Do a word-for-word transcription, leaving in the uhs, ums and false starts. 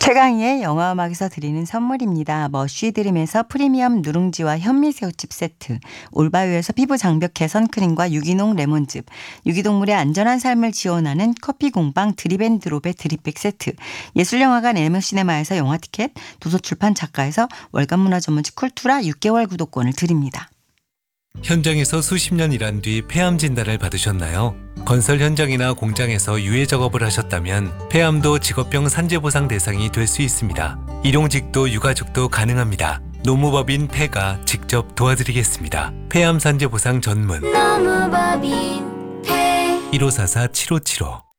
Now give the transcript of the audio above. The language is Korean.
최강희의 영화음악에서 드리는 선물입니다. 머쉬드림에서 프리미엄 누룽지와 현미새우칩 세트, 올바유에서 피부 장벽 개선 크림과 유기농 레몬즙, 유기동물의 안전한 삶을 지원하는 커피공방 드립앤드롭의 드립백 세트, 예술영화관 엠시네마에서 영화티켓, 도서출판 작가에서 월간문화 전문지 쿨투라 육 개월 구독권을 드립니다. 현장에서 수십 년 일한 뒤 폐암 진단을 받으셨나요? 건설 현장이나 공장에서 유해 작업을 하셨다면 폐암도 직업병 산재보상 대상이 될 수 있습니다. 일용직도 유가족도 가능합니다. 노무법인 폐가 직접 도와드리겠습니다. 폐암 산재보상 전문 노무법인 폐 일오사사 칠오칠오